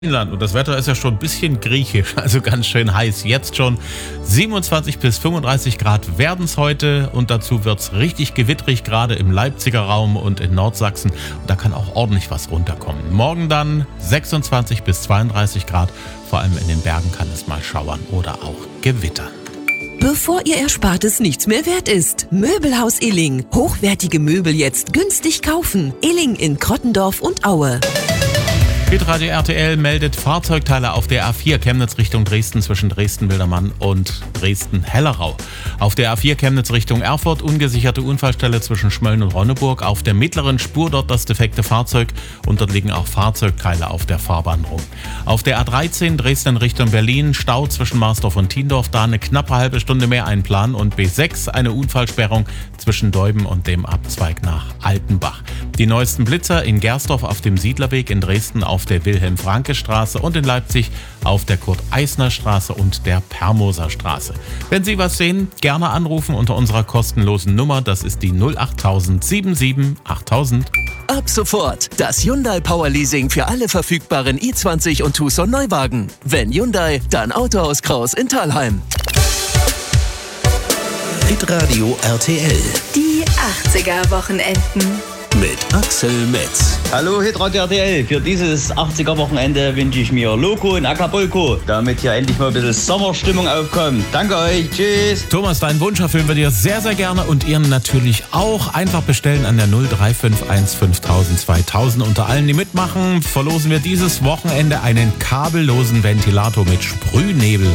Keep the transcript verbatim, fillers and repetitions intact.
Finnland. Und das Wetter ist ja schon ein bisschen griechisch, also ganz schön heiß. Jetzt schon siebenundzwanzig bis fünfunddreißig Grad werden es heute und dazu wird es richtig gewittrig, gerade im Leipziger Raum und in Nordsachsen. Und da kann auch ordentlich was runterkommen. Morgen dann sechsundzwanzig bis zweiunddreißig Grad, vor allem in den Bergen kann es mal schauern oder auch gewittern. Bevor Ihr Erspartes nichts mehr wert ist. Möbelhaus Illing. Hochwertige Möbel jetzt günstig kaufen. Illing in Krottendorf und Aue. Hitradio R T L meldet Fahrzeugteile auf der A vier Chemnitz Richtung Dresden zwischen Dresden-Wildermann und Dresden-Hellerau. Auf der A vier Chemnitz Richtung Erfurt ungesicherte Unfallstelle zwischen Schmölln und Ronneburg. Auf der mittleren Spur dort das defekte Fahrzeug und dort liegen auch Fahrzeugteile auf der Fahrbahn rum. Auf der A dreizehn Dresden Richtung Berlin Stau zwischen Marsdorf und Tiendorf, da eine knappe halbe Stunde mehr einplanen und B sechs eine Unfallsperrung zwischen Deuben und dem Abzweig nach Altenbach. Die neuesten Blitzer in Gersdorf auf dem Siedlerweg, in Dresden auf der Wilhelm-Franke-Straße und in Leipzig auf der Kurt-Eisner-Straße und der Permoser-Straße. Wenn Sie was sehen, gerne anrufen unter unserer kostenlosen Nummer. Das ist die null acht null sieben sieben achttausend. Ab sofort das Hyundai Power Leasing für alle verfügbaren i zwanzig und Tucson Neuwagen. Wenn Hyundai, dann Autohaus Kraus in Thalheim. Hitradio R T L. Die achtziger-Wochenenden. Mit Axel Metz. Hallo Hitradio R T L. Für dieses achtziger-Wochenende wünsche ich mir Loco in Acapulco, damit hier endlich mal ein bisschen Sommerstimmung aufkommt. Danke euch. Tschüss. Thomas, deinen Wunsch erfüllen wir dir sehr, sehr gerne und Ihren natürlich auch. Einfach bestellen an der null drei fünf eins fünftausend zweitausend. Unter allen, die mitmachen, verlosen wir dieses Wochenende einen kabellosen Ventilator mit Sprühnebel.